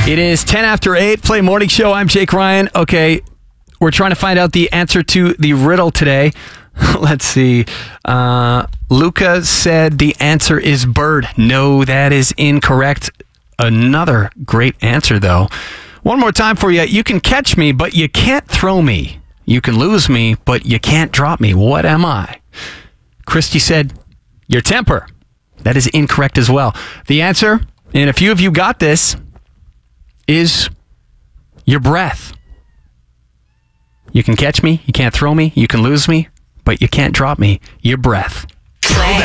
It is 10 after 8. Play Morning Show. I'm Jake Ryan. Okay, we're trying to find out the answer to the riddle today. Let's see. Luca said the answer is bird. No, that is incorrect. Another great answer, though. One more time for you. You can catch me, but you can't throw me. You can lose me, but you can't drop me. What am I? Christy said, your temper. That is incorrect as well. The answer, and a few of you got this, is your breath. You can catch me, you can't throw me, you can lose me, but you can't drop me. Your breath. Throwback.